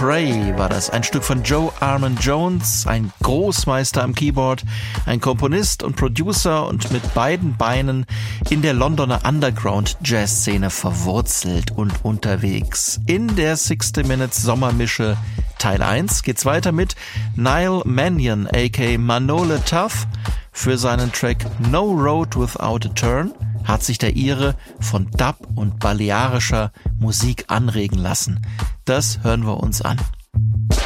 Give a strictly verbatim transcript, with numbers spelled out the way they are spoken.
Pray war das, ein Stück von Joe Armon-Jones, ein Großmeister am Keyboard, ein Komponist und Producer und mit beiden Beinen in der Londoner Underground-Jazz-Szene verwurzelt und unterwegs. In der sixty Minutes Sommermische Teil eins geht's weiter mit Niall Mannion aka Manole Tough. Für seinen Track No Road Without a Turn hat sich der Ire von Dub und balearischer Musik anregen lassen. Das hören wir uns an.